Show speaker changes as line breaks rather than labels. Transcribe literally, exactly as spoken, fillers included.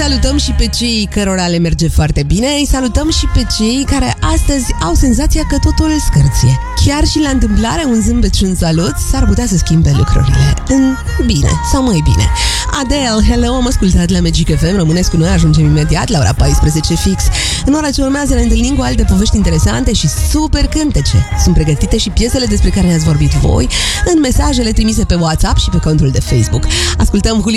salutăm și pe cei cărora le merge foarte bine. Îi salutăm și pe cei care astăzi au senzația că totul scârție. Chiar și la întâmplare, un zâmbet și un salut s-ar putea să schimbe lucrurile în bine sau mai bine. Adele, hello, am ascultat la Magic F M. Rămâneți cu noi, ajungem imediat la ora paisprezece fix. În ora ce urmează ne întâlnim cu alte povești interesante și super cântece. Sunt pregătite și piesele despre care ne-ați vorbit voi în mesajele trimise pe WhatsApp și pe contul de Facebook. Ascultăm Julio